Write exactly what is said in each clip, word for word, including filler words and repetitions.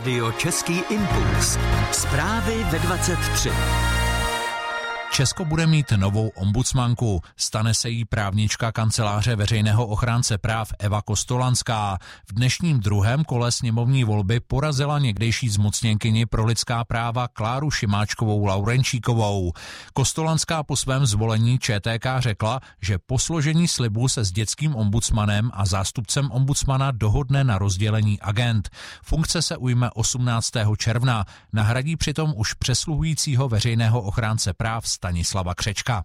Rádio Český impuls. Zprávy ve dvacet tři. Česko bude mít novou ombudsmanku. Stane se jí právnička kanceláře veřejného ochránce práv Eva Kostolanská. V dnešním druhém kole sněmovní volby porazila někdejší zmocněnkyni pro lidská práva Kláru Šimáčkovou Laurenčíkovou. Kostolanská po svém zvolení Č T K řekla, že po složení slibu se s dětským ombudsmanem a zástupcem ombudsmana dohodne na rozdělení agend. Funkce se ujme osmnáctého června. Nahradí přitom už přesluhujícího veřejného ochránce práv Stanislava Křečka.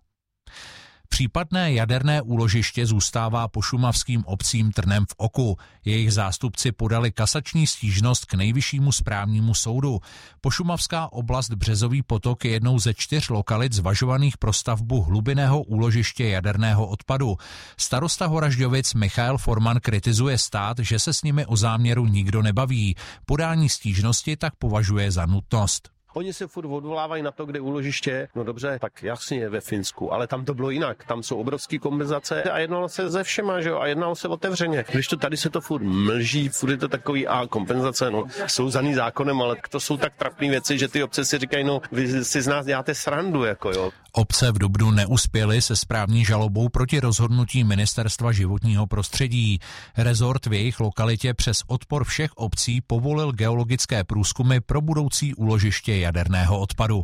Případné jaderné úložiště zůstává pošumavským obcím trnem v oku. Jejich zástupci podali kasační stížnost k Nejvyššímu správnímu soudu. Pošumavská oblast Březový potok je jednou ze čtyř lokalit zvažovaných pro stavbu hlubinného úložiště jaderného odpadu. Starosta Horažďovic Michael Forman kritizuje stát, že se s nimi o záměru nikdo nebaví. Podání stížnosti tak považuje za nutnost. Oni se furt odvolávají na to, kde úložiště. No dobře, tak jasně ve Finsku, ale tam to bylo jinak. Tam jsou obrovské kompenzace a jednalo se ze všema, že jo, a jednalo se otevřeně. Když to tady se to furt mlží, furt je to takový a kompenzace, no, jsou zaný zákonem, ale to jsou tak trapné věci, že ty obce si říkají, no, vy si z nás děláte srandu, jako jo. Obce v dubnu neuspěly se správní žalobou proti rozhodnutí Ministerstva životního prostředí. Rezort v jejich lokalitě přes odpor všech obcí povolil geologické průzkumy pro budoucí úložiště jaderného odpadu.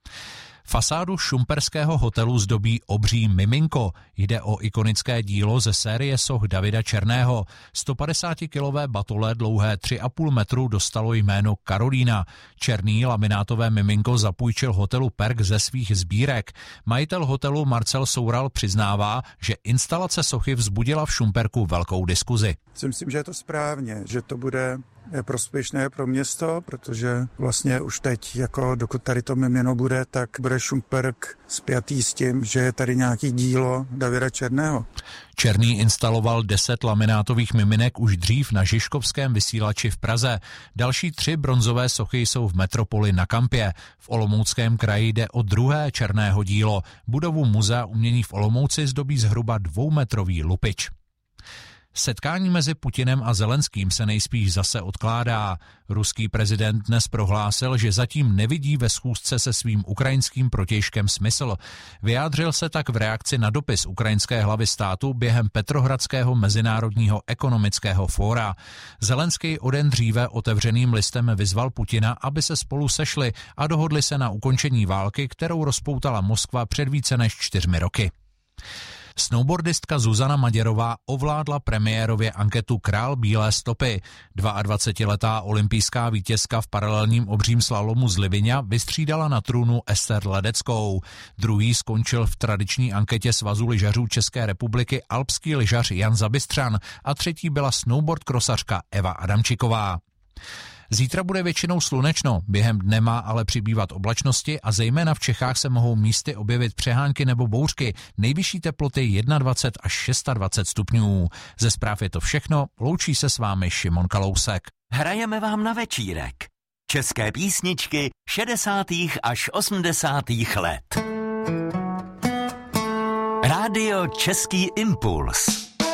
Fasádu šumperského hotelu zdobí obří miminko. Jde o ikonické dílo ze série soch Davida Černého. stopadesátikilové batole dlouhé tři a půl metru dostalo jméno Karolína. Černý laminátové miminko zapůjčil hotelu Perk ze svých sbírek. Majitel hotelu Marcel Soural přiznává, že instalace sochy vzbudila v Šumperku velkou diskuzi. Myslím, že je to správně, že to bude prospěšné pro město, protože vlastně už teď, jako dokud tady to mimino bude, tak bude Šumperk spjatý s tím, že je tady nějaký dílo Davida Černého. Černý instaloval deset laminátových miminek už dřív na Žižkovském vysílači v Praze. Další tři bronzové sochy jsou v metropoli na Kampě. V Olomouckém kraji jde o druhé Černého dílo. Budovu Muzea umění v Olomouci zdobí zhruba dvoumetrový lupič. Setkání mezi Putinem a Zelenským se nejspíš zase odkládá. Ruský prezident dnes prohlásil, že zatím nevidí ve schůzce se svým ukrajinským protějškem smysl. Vyjádřil se tak v reakci na dopis ukrajinské hlavy státu během Petrohradského mezinárodního ekonomického fóra. Zelenský o den dříve otevřeným listem vyzval Putina, aby se spolu sešli a dohodli se na ukončení války, kterou rozpoutala Moskva před více než čtyřmi roky. Snowboardistka Zuzana Maděrová ovládla premiérově anketu Král bílé stopy. dvaadvacetiletá olympijská vítězka v paralelním obřím slalomu z Liviňa vystřídala na trůnu Ester Ledeckou. Druhý skončil v tradiční anketě Svazu lyžařů České republiky alpský lyžař Jan Zabystřan a třetí byla snowboard krosařka Eva Adamčiková. Zítra bude většinou slunečno, během dne má ale přibývat oblačnosti a zejména v Čechách se mohou místy objevit přehánky nebo bouřky. Nejvyšší teploty dvacet jedna až dvacet šest stupňů. Ze zpráv je to všechno, loučí se s vámi Šimon Kalousek. Hrajeme vám na večírek. České písničky šedesátých až osmdesátých let. Rádio Český impuls.